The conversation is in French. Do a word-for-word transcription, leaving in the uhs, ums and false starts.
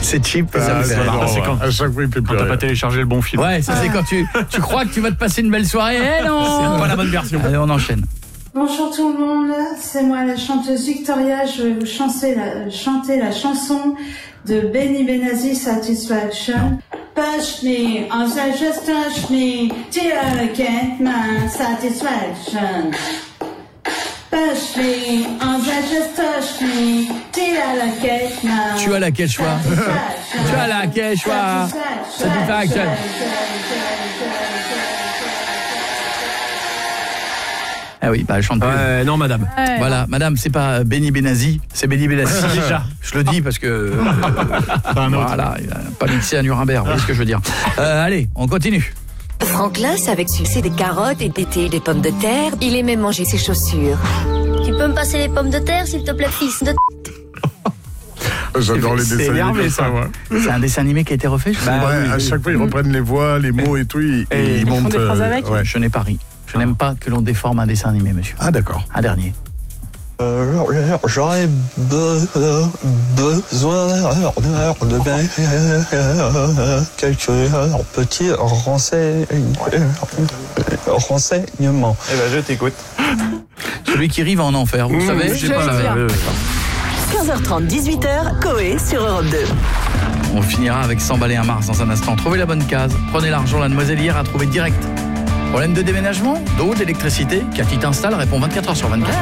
C'est cheap. Ah, ça me fait c'est rire. marrant, c'est ouais. quand- À chaque fois, il fait Quand plus t'as rire. pas téléchargé le bon film. Ouais, ça c'est quand tu, tu crois que tu vas te passer une belle soirée. Eh non, C'est pas la bonne version. Allez, on enchaîne. Bonjour tout le monde, c'est moi la chanteuse Victoria, je vais vous chanter la, chanter la chanson de Benny Benassi, Satisfaction. Push me, on said just touch me, till I get my satisfaction. Push me, on said just touch me, till I get my Tu as laquelle choix? satisfaction. Tu as laquelle choix? Satisfaction. Ah oui, bah elle chante plus. Ouais, non, madame. Ouais. Voilà, madame, c'est pas Benny Benassi, c'est Benny Benassi. Déjà. Je le dis parce que euh, Pas un autre. voilà, il a pas mixé à Nuremberg, vous voyez ce que je veux dire. Euh, allez, on continue. Franklin sait avec succès des carottes et d'été des pommes de terre. Il aimait manger ses chaussures. Tu peux me passer les pommes de terre, s'il te plaît, fils de... J'adore les C'est dessins énervé, animés comme ça, ça. moi. C'est un dessin animé qui a été refait, je sais Ouais, pas. à chaque fois, ils reprennent les voix, les mots et tout, ils, Et ils ils font montent. des phrases avec ouais. Je n'ai pas ri. Je n'aime pas que l'on déforme un dessin animé, monsieur. Ah, d'accord. Un dernier. Euh, J'aurais be- besoin de quelques petits renseign- renseignements. Eh ben, je t'écoute. Celui qui rit va en enfer, vous le savez? Je sais pas. J'allais dire. euh, quinze heures trente, dix-huit heures, Coé sur Europe deux. On finira avec s'emballer un Mars dans un instant. Trouvez la bonne case. Prenez l'argent, la demoiselle hier a trouvé direct. Problème de déménagement, d'eau, d'électricité. Cathy t'installe, répond vingt-quatre heures sur vingt-quatre.